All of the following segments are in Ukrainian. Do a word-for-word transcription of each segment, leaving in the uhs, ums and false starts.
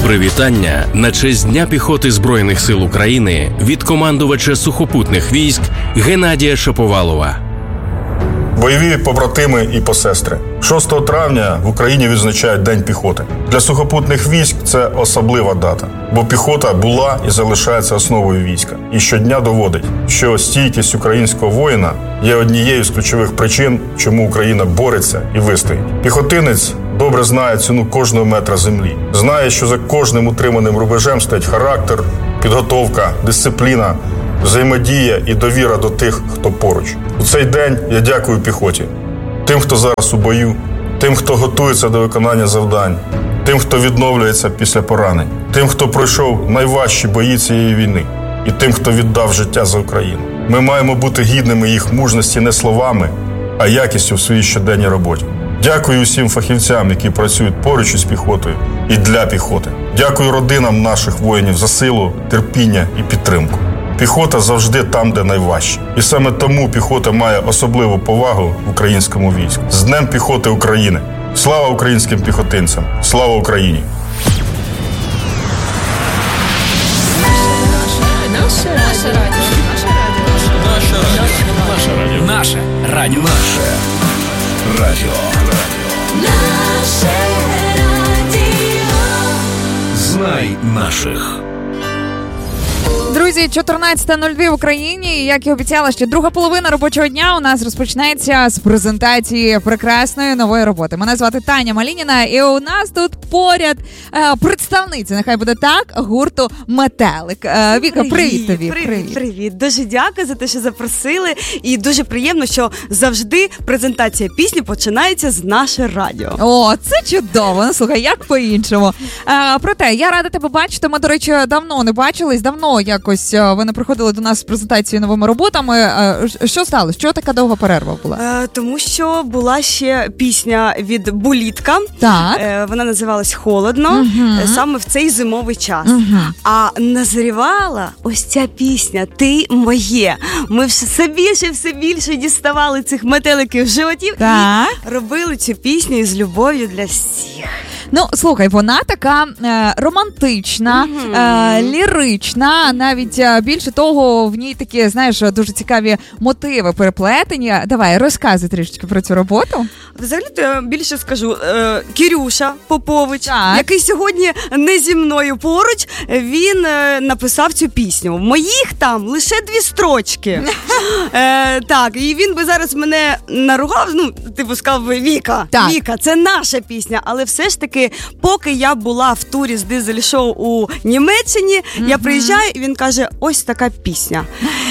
Привітання на честь Дня піхоти Збройних сил України від командувача сухопутних військ Геннадія Шаповалова. Бойові побратими і посестри. шостого травня в Україні відзначають День піхоти. Для сухопутних військ це особлива дата, бо піхота була і залишається основою війська. І щодня доводить, що стійкість українського воїна є однією з ключових причин, чому Україна бореться і вистоїть. Піхотинець добре знає ціну кожного метра землі. Знає, що за кожним утриманим рубежем стоять характер, підготовка, дисципліна, взаємодія і довіра до тих, хто поруч. У цей день я дякую піхоті. Тим, хто зараз у бою, тим, хто готується до виконання завдань, тим, хто відновлюється після поранень, тим, хто пройшов найважчі бої цієї війни, і тим, хто віддав життя за Україну. Ми маємо бути гідними їх мужності не словами, а якістю в своїй щоденній роботі. Дякую усім фахівцям, які працюють поруч із піхотою і для піхоти. Дякую родинам наших воїнів за силу, терпіння і підтримку. Піхота завжди там, де найважче. І саме тому піхота має особливу повагу в українському війську. З Днем піхоти України! Слава українським піхотинцям! Слава Україні! Наше радіо. Наше радіо. Наше радіо. Наше радіо. Знай наших. Друзі, чотирнадцята нуль два в Україні. Як і обіцяла, що друга половина робочого дня у нас розпочнеться з презентації прекрасної нової роботи. Мене звати Таня Малініна, і у нас тут поряд е, представниця, нехай буде так, гурту «Метелик». Е, Віка, привіт, привіт тобі. Привіт, привіт. привіт. Дуже дякую за те, що запросили. І дуже приємно, що завжди презентація пісні починається з «Наше радіо». О, це чудово. Ну, слухай, як по-іншому. Е, проте, я рада тебе бачити. Ми, до речі, давно не бачились, давно якось ви не приходили до нас з презентацією новими роботами. Що сталося? Чого така довга перерва була? Е, тому що була ще пісня від Булітка. Так. Е, вона називалась «Холодно», угу. саме в цей зимовий час. Угу. А назрівала ось ця пісня «Ти моє». Ми все більше, все більше діставали цих метеликів животів так. і робили цю пісню із любов'ю для всіх. Ну, слухай, вона така е, романтична, mm-hmm. е, лірична, навіть е, більше того, в ній такі, знаєш, дуже цікаві мотиви переплетені. Давай, розказуй трішечки про цю роботу. Взагалі-то я більше скажу. Е, Кирюша Попович, так. який сьогодні не зі мною поруч, він е, написав цю пісню. Моїх там лише дві строчки. е, так, і він би зараз мене наругав, ну, типу сказав, Віка, так. Віка, це наша пісня, але все ж таки поки я була в турі з дизель-шоу у Німеччині, mm-hmm. я приїжджаю, і він каже, ось така пісня.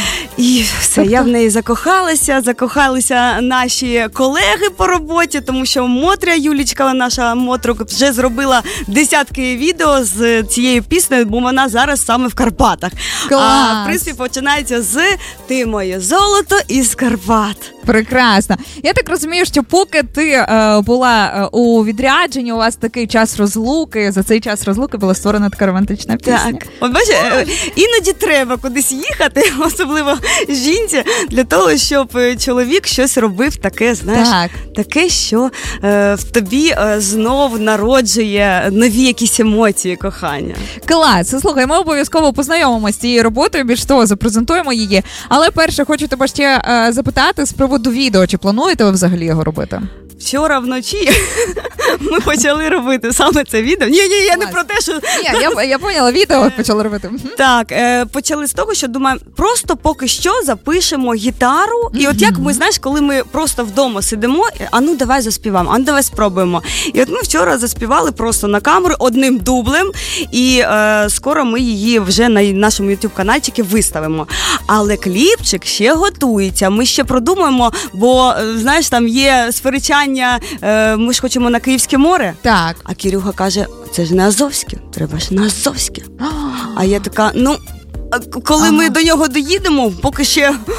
І все, тобто... я в неї закохалася, закохалися наші колеги по роботі, тому що Мотря, Юлічка, наша Мотрук, вже зробила десятки відео з цією піснею, бо вона зараз саме в Карпатах. Клас. А в принципі починається з «Ти моє золото із Карпат». Прекрасно. Я так розумію, що поки ти е, була е, у відрядженні, у вас такий час розлуки, за цей час розлуки була створена така романтична пісня. Так. От бачиш, е, іноді треба кудись їхати, особливо жінці, для того, щоб чоловік щось робив таке, знаєш, так. таке, що е, в тобі е, знов народжує нові якісь емоції кохання. Клас. Слухай, ми обов'язково познайомимося з цією роботою, більш того, запрезентуємо її. Але перше, хочу тебе ще е, запитати з приводу відео. Чи плануєте ви взагалі його робити? Вчора вночі ми почали робити саме це відео. Ні, ні, я не про те, що... Ні, я, я поняла, відео почали робити. Так, е, почали з того, що думаю, просто поки що запишемо гітару. І от як ми, знаєш, коли ми просто вдома сидимо, а ну давай заспіваємо, а ну давай спробуємо. І от ми вчора заспівали просто на камеру одним дублем, і е, скоро ми її вже на нашому ютуб-канальчику виставимо. Але кліпчик ще готується, ми ще продумаємо, бо, знаєш, там є сперечання, ми ж хочемо на Київське море. Так. А Кирюха каже, це ж не Азовське, треба ж на Азовське. А я така, ну, коли ага. ми до нього доїдемо, поки ще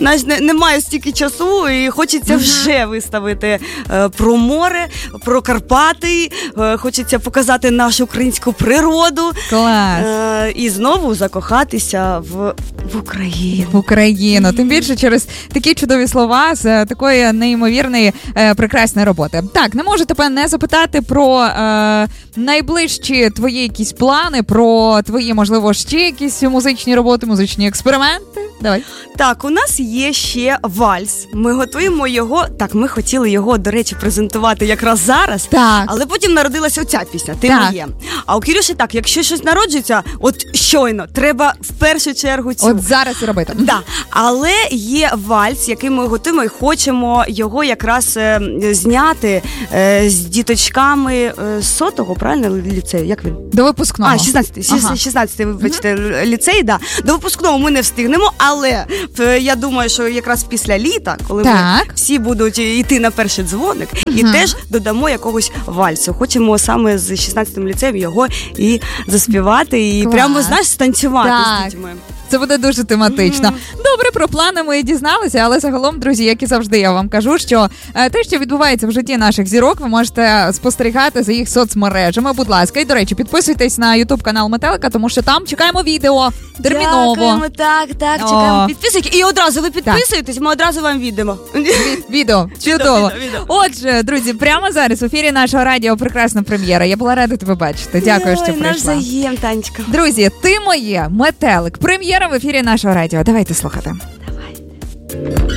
знаєш, не, немає стільки часу, і хочеться вже виставити е, про море, про Карпати, е, хочеться показати нашу українську природу. Клас. Е, і знову закохатися в, в Україну. В Україну. Тим більше через такі чудові слова з е, такої неймовірної е, прекрасної роботи. Так, не можу тебе не запитати про е, найближчі твої якісь плани, про твої, можливо, ще якісь музичні роботи, музичні експерименти. Давай. Так, у нас є ще вальс. Ми готуємо його. Так, ми хотіли його, до речі, презентувати якраз зараз. Так. Але потім народилася оця пісня «Ти Так. моє». А у Кирюші так, якщо щось народжується, от щойно, треба в першу чергу цю. От зараз і робити. Да. Але є вальс, який ми готуємо і хочемо його якраз е, зняти е, з діточками е, сотого, правильно, ліцею? Як він? До випускного. А, шістнадцятий, Ага. шістнадцятий, вибачте, ліцей, да. До випускного ми не встигнемо, але е, я думаю, що якраз після літа, коли Так. ми всі будуть йти на перший дзвоник, і теж додамо якогось вальсу. Хочемо саме з шістнадцятим ліцеєм його і заспівати, і Клас. прямо, знаєш, станцювати Так. з дітьми. Це буде дуже тематично. Mm-hmm. Добре, про плани ми дізналися, але загалом, друзі, як і завжди, я вам кажу, що е, те, що відбувається в житті наших зірок, ви можете спостерігати за їх соцмережами. Будь ласка, і, до речі, підписуйтесь на ютуб-канал Метелика, тому що там чекаємо відео терміново. Дякуємо, так, так, О. чекаємо підписуйте. І одразу ви підписуєтесь, ми одразу вам віддамо. Відео. Чудово. відео, відео. Отже, друзі, прямо зараз в ефірі нашого радіо прекрасна прем'єра. Я була рада тебе бачити. Дякую, що Ой, прийшла. навзаєм, Танечка. Друзі, ти моє, Метелик. Прем'єра в ефірі нашого радіо. Давайте слухати.